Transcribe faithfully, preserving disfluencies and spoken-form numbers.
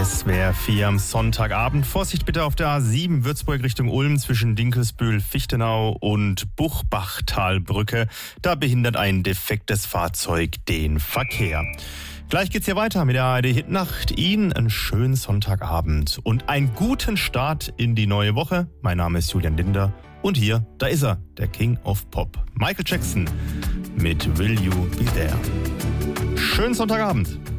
S W R vier am Sonntagabend. Vorsicht bitte auf der A sieben Würzburg Richtung Ulm zwischen Dinkelsbühl, Fichtenau und Buchbachtalbrücke. Da behindert ein defektes Fahrzeug den Verkehr. Gleich geht's hier weiter mit der A R D Hitnacht. Ihnen einen schönen Sonntagabend und einen guten Start in die neue Woche. Mein Name ist Julian Linder und hier, da ist er, der King of Pop. Michael Jackson mit Will You Be There. Schönen Sonntagabend.